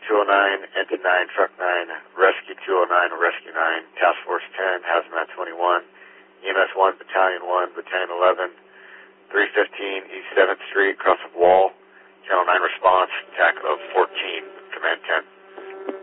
209, Engine 9, Truck 9, Rescue 209, Rescue 9, Task Force 10, Hazmat 21, EMS 1, Battalion 1, Battalion 11, 315 East 7th Street, cross of wall, Channel 9 response, TAC of 14, Command 10.